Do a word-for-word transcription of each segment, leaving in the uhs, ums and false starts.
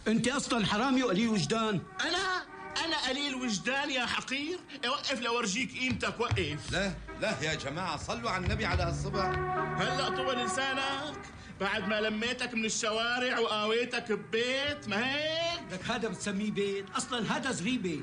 انت اصلا حرامي وقليل وجدان. انا انا قليل وجدان يا حقير؟ اوقف لورجيك قيمتك، وقف. لا لا يا جماعة، صلوا على النبي على هالصبح. هلأ طول لسانك بعد ما لميتك من الشوارع وقاويتك ببيت، ما هيك؟ لك هذا بتسميه بيت؟ اصلا هذا زريبة.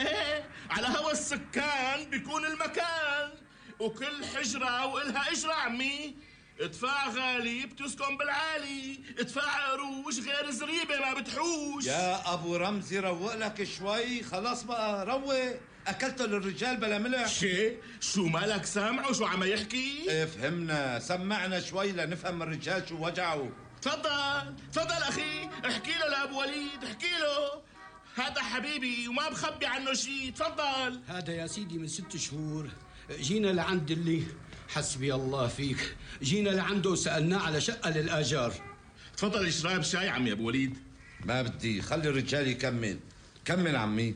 على هوا السكان بيكون المكان، وكل حجرة وإلها إجرة عمي. ادفع غالي بتسكن بالعالي، ادفع قروش غير زريبة ما بتحوش. يا أبو رمزي روق لك شوي، خلاص بقى روق. أكلت للرجال بلا ملح. شي شو مالك سامعه شو عم يحكي؟ ايه فهمنا، سمعنا شوي لنفهم الرجال شو وجعه. تفضل تفضل أخي، احكي له لأبو وليد، احكي له. هذا حبيبي وما بخبي عنه شي. تفضل. هذا يا سيدي من ست شهور جينا لعند اللي حسبي الله فيك، جينا لعنده وسألناه على شقة للآجار. تفضل اشرب شاي عمي أبو وليد. ما بدي، خلي الرجال يكمل. كمل عمي.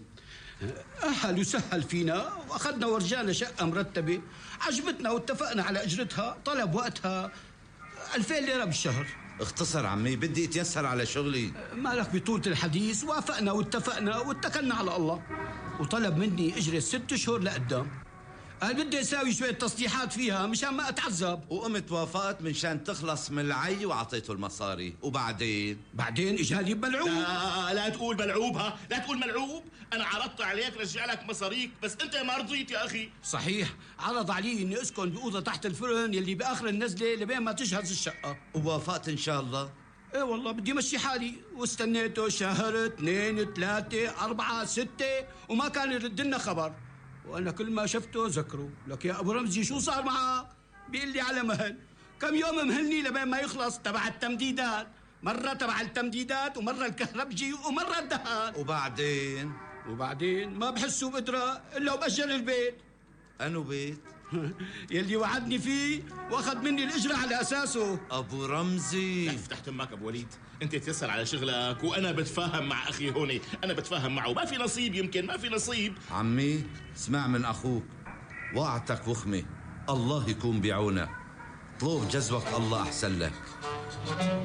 أهل وسهل فينا وأخذنا ورجانا شقة مرتبة عجبتنا واتفقنا على أجرتها. طلب وقتها ألفين ليرة بالشهر. اختصر عمي، بدي اتيسر على شغلي. مالك بطولة الحديث، وافقنا واتفقنا واتكلنا على الله. وطلب مني اجرة ست شهور لقدام. قال بدي اساوي شوية تصليحات فيها مشان ما اتعذب. وقمت وافقت من شان تخلص من العي وعطيته المصاري. وبعدين بعدين اجاني بملعوب. لا لا تقول ملعوب، ها لا تقول ملعوب. انا عرضت عليك رجع لك مصاريك بس انت ما رضيت يا اخي. صحيح، عرض علي اني اسكن بأوضة تحت الفرن يلي باخر النزلة لبين ما تجهز الشقة. ووافقت ان شاء الله. ايه والله بدي مشي حالي، واستنيته شهر اثنين ثلاثة أربعة ستة وما كان يرد لنا خبر. وانا كل ما شفته ذكره. لك يا ابو رمزي شو صار معه؟ بيقول لي على مهل. كم يوم مهلني لبين ما يخلص تبع التمديدات، مرة تبع التمديدات ومرة الكهربجي ومرة الدهان. وبعدين وبعدين ما بحسوا بقدرة الا وبأجر البيت. انو بيت؟ يلي وعدني فيه واخذ مني الاجرة على اساسه. ابو رمزي افتح تمك ابو وليد، انت تيسر على شغلك وانا بتفاهم مع اخي هوني. انا بتفاهم معه، ما في نصيب، يمكن ما في نصيب. عمي اسمع من اخوك، وقعتك وخمه، الله يكون بعونك. طلوب جزوك الله احسن لك.